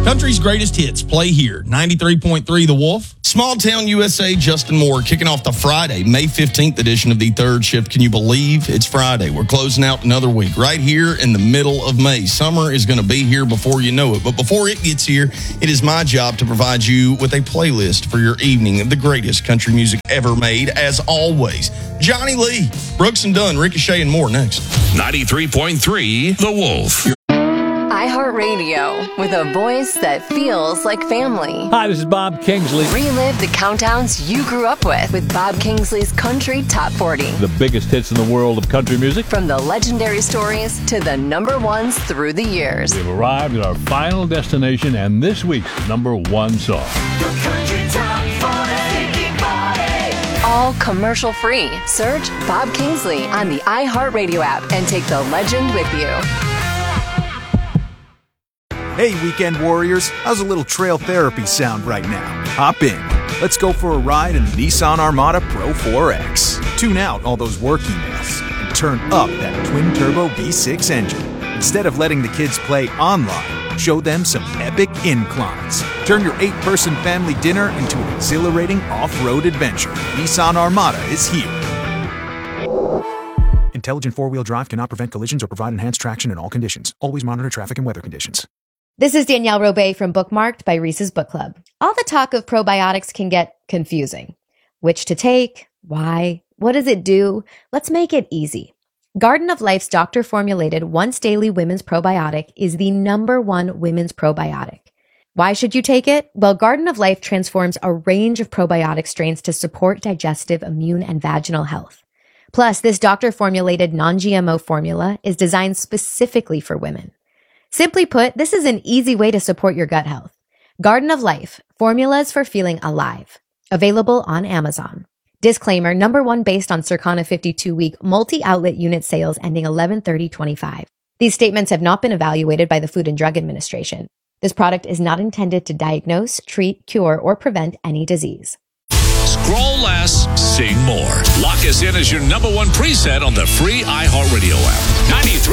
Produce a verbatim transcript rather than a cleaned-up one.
Country's greatest hits play here. ninety-three point three The Wolf. Small Town U S A, Justin Moore, kicking off the Friday, May fifteenth edition of the Third Shift. Can you believe it's Friday? We're closing out another week right here in the middle of May. Summer is going to be here before you know it. But before it gets here, it is my job to provide you with a playlist for your evening of the greatest country music ever made. As always, Johnny Lee, Brooks and Dunn, Ricochet, and more next. ninety-three point three The Wolf. iHeartRadio, with a voice that feels like family. Hi, this is Bob Kingsley. Relive the countdowns you grew up with with Bob Kingsley's Country Top forty. The biggest hits in the world of country music. From the legendary stories to the number ones through the years. We've arrived at our final destination and this week's number one song. The Country Top forty. All commercial free. Search Bob Kingsley on the iHeartRadio app and take the legend with you. Hey, weekend warriors, how's a little trail therapy sound right now? Hop in. Let's go for a ride in the Nissan Armada Pro four X. Tune out all those work emails and turn up that twin-turbo V six engine. Instead of letting the kids play online, show them some epic inclines. Turn your eight-person family dinner into an exhilarating off-road adventure. Nissan Armada is here. Intelligent four-wheel drive cannot prevent collisions or provide enhanced traction in all conditions. Always monitor traffic and weather conditions. This is Danielle Robay from Bookmarked by Reese's Book Club. All the talk of probiotics can get confusing. Which to take? Why? What does it do? Let's make it easy. Garden of Life's doctor-formulated once-daily women's probiotic is the number one women's probiotic. Why should you take it? Well, Garden of Life transforms a range of probiotic strains to support digestive, immune, and vaginal health. Plus, this doctor-formulated non-G M O formula is designed specifically for women. Simply put, this is an easy way to support your gut health. Garden of Life, formulas for feeling alive. Available on Amazon. Disclaimer, number one based on Circana fifty-two week multi-outlet unit sales ending eleven thirty twenty-five. These statements have not been evaluated by the Food and Drug Administration. This product is not intended to diagnose, treat, cure, or prevent any disease. Scroll less, sing more. Lock us in as your number one preset on the free iHeartRadio app. ninety-three